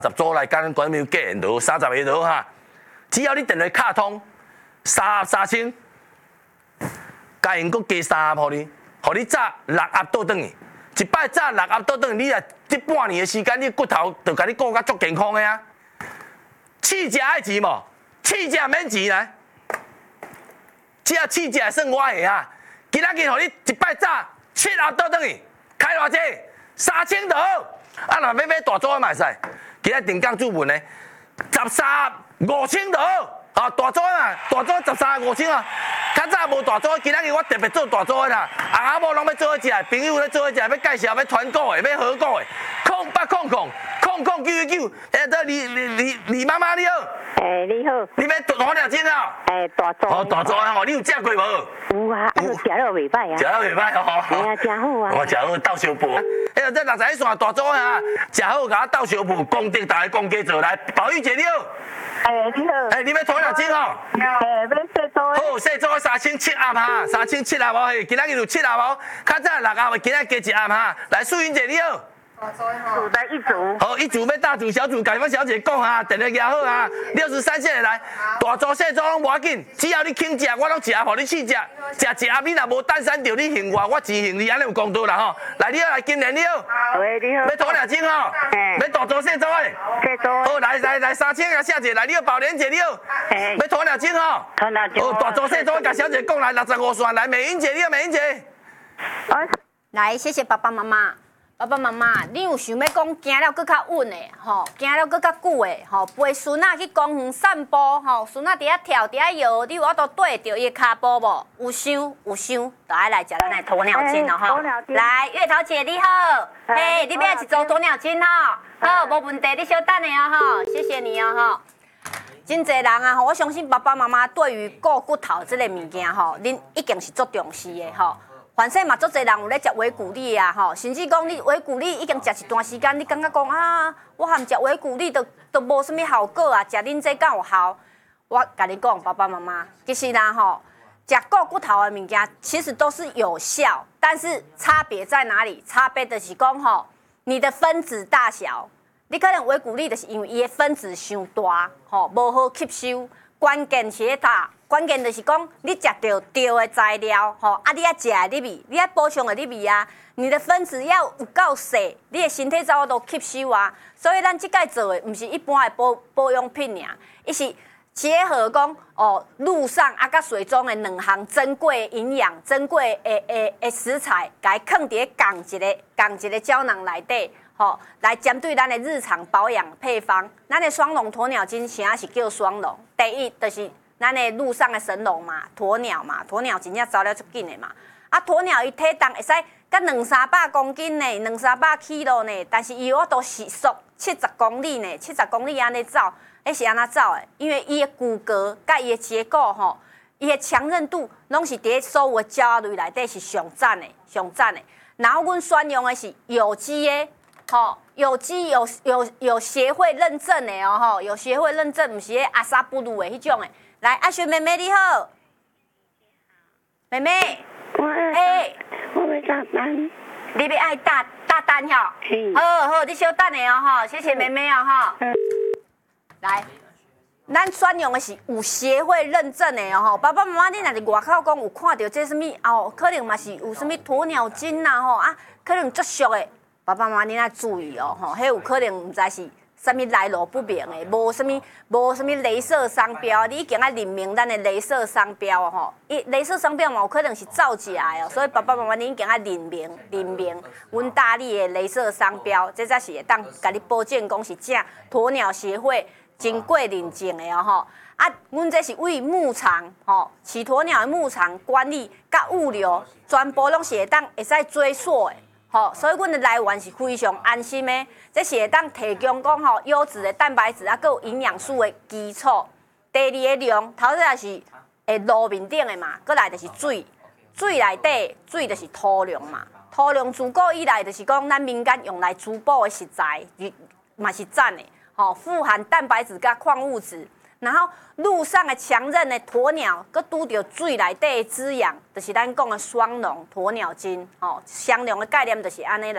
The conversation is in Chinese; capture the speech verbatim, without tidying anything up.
十组来甲咱短苗价现三十个刀哈，只要你电话卡通三三千，甲因佫加三互你，互你早六盒倒转去，一摆早六盒倒转去，你啊这半年的时间，你骨头就甲你顾甲足健康的啊。试食爱钱无？试食免钱来，只要试食算我的啊。今仔日互你一摆早七盒倒转去，开偌济？三千刀。啊，若要买大组的嘛会使。今仔定岗注文呢，十三五千刀。啊，大组啊，大组十三五千啊。较早无大组，今仔日我特别做大组的啦。阿某拢要做伙食，朋友咧做伙食，要介绍要团购的，要合购的，空八空空空空九九，哎，这李李李李妈妈你好。 诶，你好。 你要大鸟精啊？ 诶，大组。 哦，大组啊！哦，你有食过无？ 有啊，啊，食了袂歹啊。 食了袂歹哦。 系啊，真好啊。 我食好斗小布。哎呀，这六十一线大组啊，食好甲我斗小布，功德大家公家做来。宝玉姐你好。 诶，你好。 哎，你要鸵鸟精哦？ 诶，要细组。 好，细组三千七盒哈，三千七盒哦，今仔日有七盒哦，较早六盒，今仔加一盒哈。来，素云姐你好。 组的一组。 好，一组要大组小组，甲阮小姐讲哈，电话拿好哈。六十三线的来，大组细组拢无要紧，只要你肯食，我拢食，互你试食。食一盒你若无单身着，你幸我，我自幸你，安尼有公道啦吼。来，你好，来今年你好。 喂，你好。 要鸵鸟精吼？要大组细组的。 细组。 好，来来来，三千个小姐来，你好，宝莲姐你好。要鸵鸟精吼？ 鸵鸟精。 哦，大组细组，甲小姐讲来，六十五线来，美英姐你好，美英姐。 来，谢谢爸爸妈妈。爸爸妈妈，你有想要讲行了更较稳的，吼，行了更较久的，吼，陪孙仔去公园散步，吼，孙仔伫遐跳伫遐摇，你有法度对着伊的骹步无？有想有想，就爱来食咱的鸵鸟精咯，吼。来，月桃姐你好，嘿，你要一组鸵鸟精吼，好，无问题，你稍等下哦，吼，谢谢你哦，吼。真侪人啊，吼，我相信爸爸妈妈对于顾骨头这个物件，吼，恁一定是足重视的，吼。反正嘛，足侪人有咧食维骨力啊，吼，甚至讲你维骨力已经食一段时间，你感觉讲啊，我含食维骨力都都无什么效果啊，食恁这敢有效？我甲你讲，爸爸妈妈，其实啦吼，食顾骨头的物件其实都是有效，但是差别在哪里？差别就是讲吼，你的分子大小，你可能维骨力就是因为伊的分子伤大，吼，无好吸收，关键是咧啥？关键就是讲，你食到对的材料，吼，啊，你爱食的入味，你爱补充的入味啊，你的分子要有够细，你的身体才有都吸收啊。所以咱即届做的，毋是一般的保保养品尔，伊是结合讲哦，路上啊甲水中的两项珍贵的营养、珍贵的的的食材，甲伊放伫共一个共一个胶囊内底，吼，来针对咱的日常保养配方。咱的双龙鸵鸟精，啥是叫双龙？第一就是。咱的路上的神龙嘛，鸵鸟嘛，鸵鸟真正走了足紧的嘛。啊，鸵鸟伊体重会使甲两三百公斤呢，两三百 kg 呢，但是伊有法度时速七十公里呢，七十公里安尼走，迄是安怎走的？因为伊的骨骼甲伊的结构吼，伊的强韧度拢是伫所有的鸟类内底是上赞的，上赞的。然后阮选用的是有机的，吼，有机有有有协会认证的哦，吼，有协会认证，毋是迄阿萨布鲁的迄种的。来，阿雪妹妹你好，妹妹， 我哎， 我要下单， 你要爱大大单吼，好好，你稍等下哦吼，谢谢妹妹哦吼。来，咱选用的是有协会认证的哦吼，爸爸妈妈你若伫外口讲有看到这什么哦，可能嘛是有什么鸵鸟精啦吼啊，可能足俗的，爸爸妈妈你爱注意哦吼，迄有可能毋知是。什么来路不明的，无什么无什么镭射商标，你已经爱认明咱的镭射商标哦吼。伊镭射商标嘛有可能是造假的哦，所以爸爸妈妈你已经爱认明认明，阮大力的镭射商标，这才是会当甲你保证讲是正鸵鸟协会经过认证的哦吼。啊，阮这是为牧场吼，饲鸵鸟的牧场管理甲物流，全部拢是会当会使追溯的。吼，所以阮的来源是非常安心的，这是会当提供讲吼优质的蛋白质啊，佮有营养素的基础。第二个量，头先是会路面顶的嘛，佮来就是水，水内底水就是土壤嘛，土壤足够以来就是讲咱民间用来滋补的食材，嘛是赞的。吼，富含蛋白质佮矿物质。然后路上的强韧的鸵鸟，佮拄着水内底的滋养，就是咱讲的双龙鸵鸟精。吼，双龙的概念就是安尼来